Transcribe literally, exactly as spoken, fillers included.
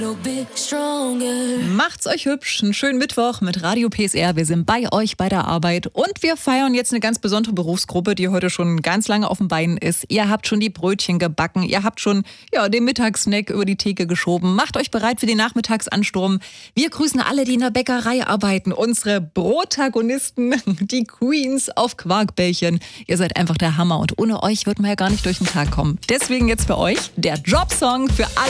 Macht's euch hübsch, einen schönen Mittwoch mit Radio P S R. Wir sind bei euch bei der Arbeit und wir feiern jetzt eine ganz besondere Berufsgruppe, die heute schon ganz lange auf den Beinen ist. Ihr habt schon die Brötchen gebacken, ihr habt schon ja, den Mittagssnack über die Theke geschoben. Macht euch bereit für den Nachmittagsansturm. Wir grüßen alle, die in der Bäckerei arbeiten. Unsere Protagonisten, die Queens auf Quarkbällchen. Ihr seid einfach der Hammer und ohne euch wird man ja gar nicht durch den Tag kommen. Deswegen jetzt für euch der Jobsong für alle